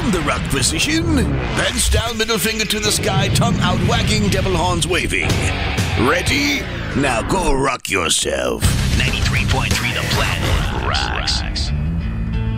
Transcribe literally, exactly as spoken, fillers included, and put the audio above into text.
from the rock position. Pants down, middle finger to the sky, tongue out wagging, devil horns waving. Ready? Now go rock yourself. ninety-three point three The Planet rocks.